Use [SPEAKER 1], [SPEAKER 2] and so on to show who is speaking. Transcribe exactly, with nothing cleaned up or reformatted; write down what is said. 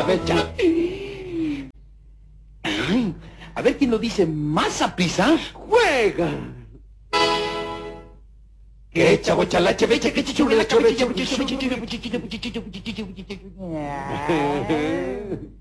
[SPEAKER 1] ver, ya. Ay, a ver quién lo dice más a prisa.
[SPEAKER 2] ¡Juega!
[SPEAKER 1] Que chavo chalache, beche, que chichule la cabeza.